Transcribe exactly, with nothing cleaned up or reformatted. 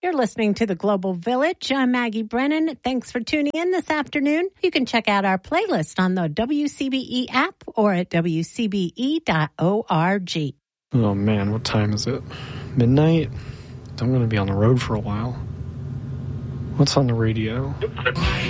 You're listening to The Global Village. I'm Maggie Brennan. Thanks for tuning in this afternoon. You can check out our playlist on the W C B E app or at W C B E dot org. Oh man, what time is it? Midnight? I'm going to be on the road for a while. What's on the radio?